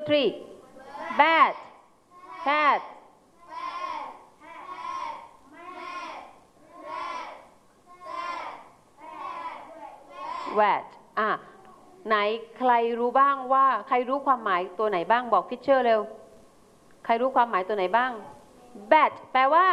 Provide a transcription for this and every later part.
three bat cat rat ไหนใครรู้บ้างว่าใครรู้ความหมายตัวไหนบ้างบอกทิชเชอร์เร็วใครรู้ความหมายตัวไหนบ้าง bat แปลว่า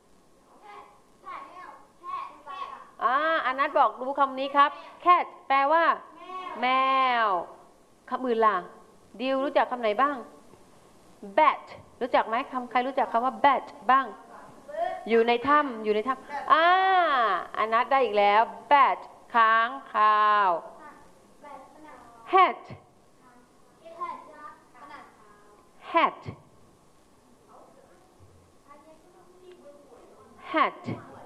อนัทบอกรู้คำนี้ครับ cat แปลว่าแมวคำอื่นล่ะดิวรู้จักคำไหนบ้าง bat รู้จักไหมใครรู้จักคำว่า bat บ้างอยู่ในถ้ำอนัทได้อีกแล้ว bat ค้างคาว hat hat hat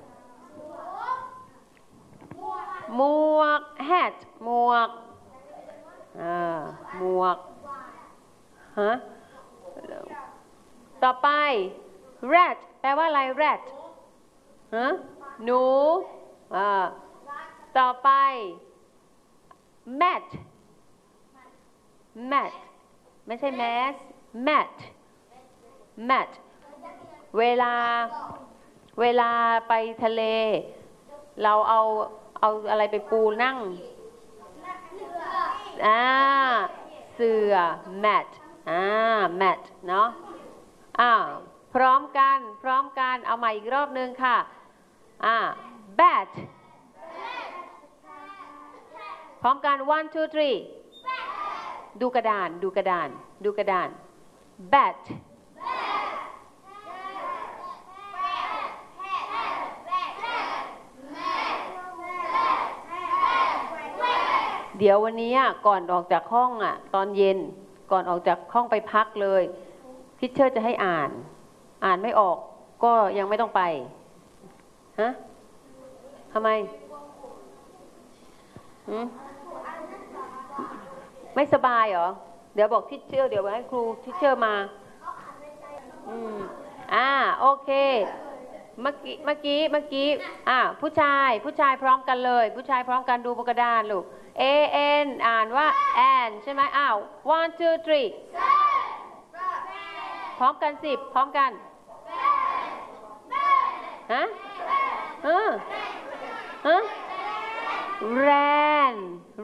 หมวก hat หมวกหมวกต่อไป rat แปลว่าอะไร rat หนูต่อไป mat mat ไม่ใช่ mass mat mat เวลาไปทะเลเราเอาอะไรไปปูนั่งเสื่อ mat mat เนาะพร้อมกันเอาใหม่อีกรอบนึงค่ะbat พร้อมกัน one two three ดูกระดาน bat เดี๋ยววันนี้ก่อนออกจากห้องตอนเย็นก่อนออกจากห้องไปพักเลยทิชเชอร์จะให้อ่านไม่ออกก็ยังไม่ต้องไปทำไมไม่สบายเหรอเดี๋ยวบอกทิชเชอร์เดี๋ยวให้ครูทิชเชอร์มาโอเคเมื่อกี้ผู้ชายพร้อมกันเลยผู้ชายพร้อมกันดูบนกระดานลูก an อ่านว่า an ใช่ไหมone two three พร้อมกัน10พร้อมกันran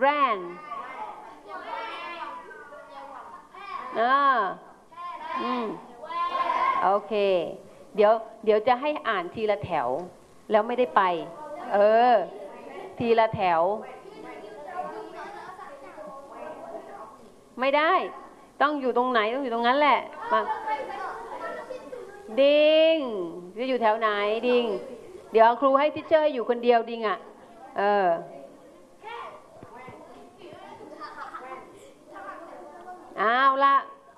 โอเคเดี๋ยวจะให้อ่านทีละแถวแล้วไม่ได้ไปทีละแถวไม่ได้ต้องอยู่ตรงไหนต้องอยู่ตรงนั้นแหละมาดิงจะอยู่แถวไหนดิงเดี๋ยวครูให้ทิชเชอร์อยู่คนเดียวดิงเอาละ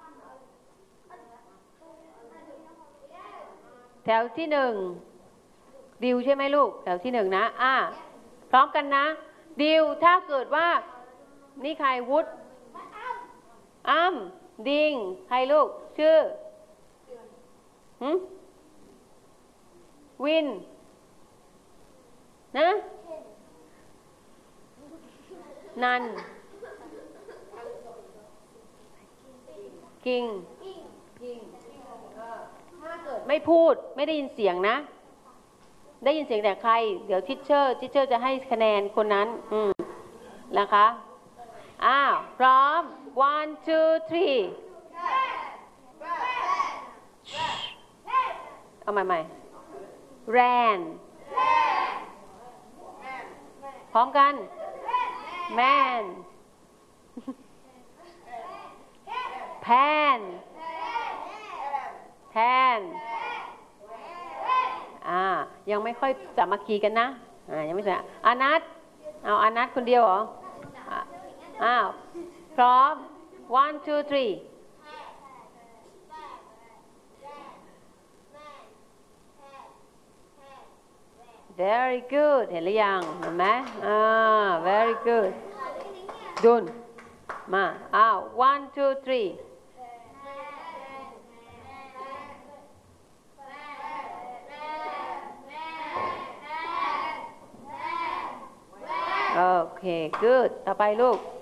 แถวที่1ดิวใช่ไหมลูกแถวที่1นะพร้อมกันนะดิวถ้าเกิดว่านี่ใครวุฒิดิงใครลูกชื่อวินนะนันกิ่งถ้าเกิดไม่พูดไม่ได้ยินเสียงนะได้ยินเสียงแต่ใครเดี๋ยวทิชเชอร์จะให้คะแนนคนนั้นนะคะพร้อม one two three เอาใหม่ ran พร้อมกัน man panยังไม่ค่อยสามัคคีกันนะยังไม่ใช่อนัทเอาอนัทคนเดียวเหรอพร้อม one two three very good เห็นหรือยังเห็นไหมvery good ดุนมาone two threeโอเค good ต่อไปลูก